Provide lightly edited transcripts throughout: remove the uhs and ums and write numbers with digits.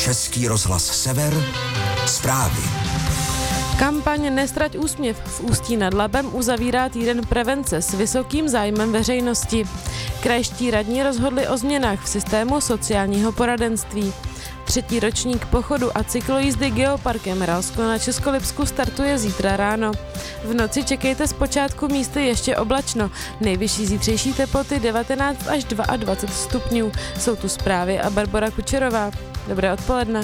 Český rozhlas Sever, zprávy. Kampaň Nestrať úsměv v Ústí nad Labem uzavírá týden prevence s vysokým zájmem veřejnosti. Krajští radní rozhodli o změnách v systému sociálního poradenství. 3. ročník pochodu a cyklojízdy Geoparkem Ralsko na Českolipsku startuje zítra ráno. V noci čekejte zpočátku místy ještě oblačno. Nejvyšší zítřejší teploty 19 až 22 stupňů. Jsou tu zprávy a Barbora Kučerová. Dobré odpoledne.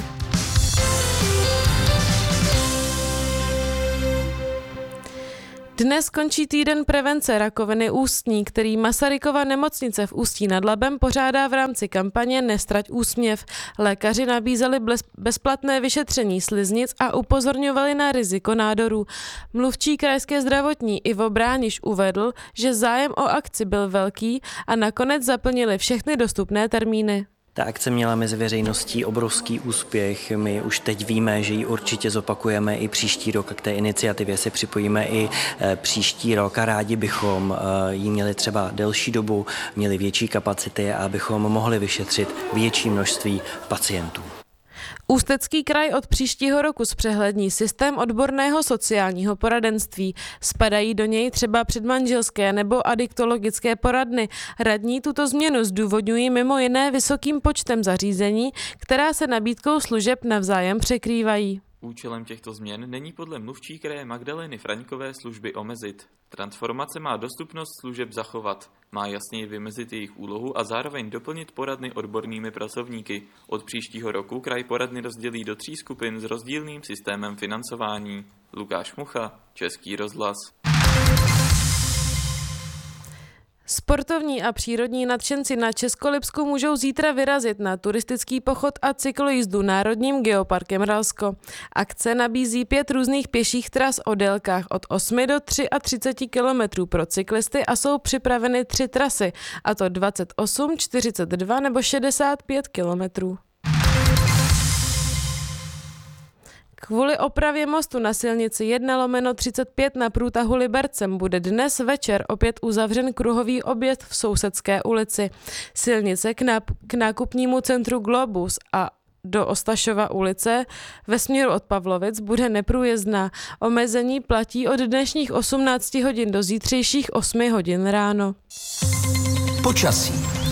Dnes končí týden prevence rakoviny ústní, který Masarykova nemocnice v Ústí nad Labem pořádá v rámci kampaně Nestrať úsměv. Lékaři nabízeli bezplatné vyšetření sliznic a upozorňovali na riziko nádorů. Mluvčí krajské zdravotní Ivo Brániš uvedl, že zájem o akci byl velký a nakonec zaplnili všechny dostupné termíny. Ta akce měla mezi veřejností obrovský úspěch. My už teď víme, že ji určitě zopakujeme i příští rok a k té iniciativě se připojíme i příští rok a rádi bychom ji měli třeba delší dobu, měli větší kapacity a abychom mohli vyšetřit větší množství pacientů. Ústecký kraj od příštího roku zpřehlední systém odborného sociálního poradenství. Spadají do něj třeba předmanželské nebo adiktologické poradny. Radní tuto změnu zdůvodňují mimo jiné vysokým počtem zařízení, která se nabídkou služeb navzájem překrývají. Účelem těchto změn není podle mluvčí kraje Magdaleny Fraňkové služby omezit. Transformace má dostupnost služeb zachovat, má jasněji vymezit jejich úlohu a zároveň doplnit poradny odbornými pracovníky. Od příštího roku kraj poradny rozdělí do 3 skupin s rozdílným systémem financování. Lukáš Mucha, Český rozhlas. Sportovní a přírodní nadšenci na Českolipsku můžou zítra vyrazit na turistický pochod a cyklojízdu Národním geoparkem Ralsko. Akce nabízí 5 různých pěších tras o délkách od 8 do 33 km pro cyklisty a jsou připraveny 3 trasy, a to 28, 42 nebo 65 km. Kvůli opravě mostu na silnici 1/35 na průtahu Libercem bude dnes večer opět uzavřen kruhový objezd v Sousedské ulici. Silnice k nákupnímu centru Globus a do Ostašova ulice ve směru od Pavlovic bude neprůjezdná. Omezení platí od dnešních 18 hodin do zítřejších 8 hodin ráno. Počasí.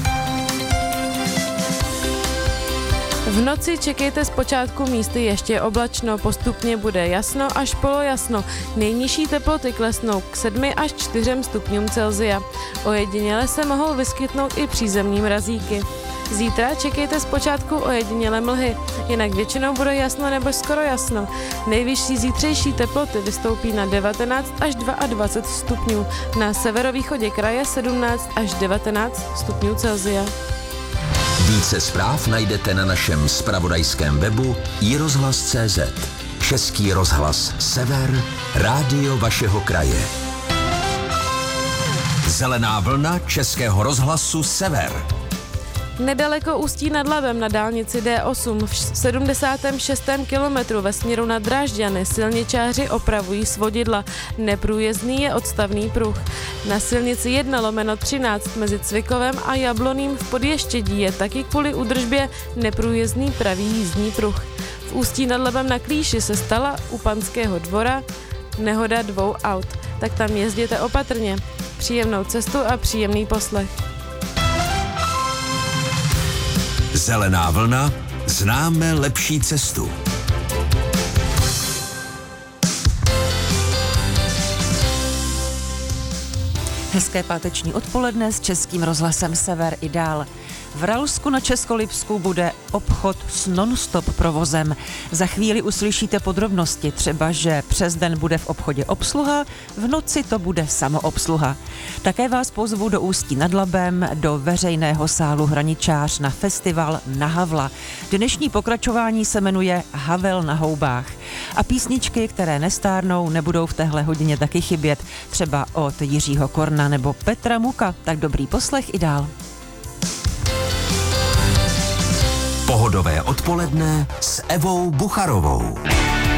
V noci čekejte zpočátku místy ještě oblačno, postupně bude jasno až polojasno. Nejnižší teploty klesnou k 7 až 4 stupňům Celsia. Ojediněle se mohou vyskytnout i přízemní mrazíky. Zítra čekejte zpočátku ojediněle mlhy, jinak většinou bude jasno nebo skoro jasno. Nejvyšší zítřejší teploty vystoupí na 19 až 22 stupňů, na severovýchodě kraje 17 až 19 stupňů Celsia. Více zpráv najdete na našem zpravodajském webu iRozhlas.cz. Český rozhlas Sever, rádio vašeho kraje. Zelená vlna Českého rozhlasu Sever. Nedaleko Ústí nad Labem na dálnici D8 v 76. kilometru ve směru na Drážďany silničáři opravují svodidla. Neprůjezdný je odstavný pruh. Na silnici 1/13 mezi Cvikovem a Jabloným v Podještědí je taky kvůli údržbě neprůjezdný pravý jízdní pruh. V Ústí nad Labem na Klíši se stala u Panského dvora nehoda 2 aut, tak tam jezděte opatrně. Příjemnou cestu a příjemný poslech. Zelená vlna, známe lepší cestu. Hezké páteční odpoledne s Českým rozhlasem Sever i dál. V Ralsku na Českolipsku bude obchod s non-stop provozem. Za chvíli uslyšíte podrobnosti, třeba že přes den bude v obchodě obsluha, v noci to bude samoobsluha. Také vás pozvu do Ústí nad Labem, do veřejného sálu Hraničář na festival Na Havla. Dnešní pokračování se jmenuje Havel na houbách. A písničky, které nestárnou, nebudou v téhle hodině taky chybět, třeba od Jiřího Korna nebo Petra Muka. Tak dobrý poslech i dál. Pohodové odpoledne s Evou Bucharovou.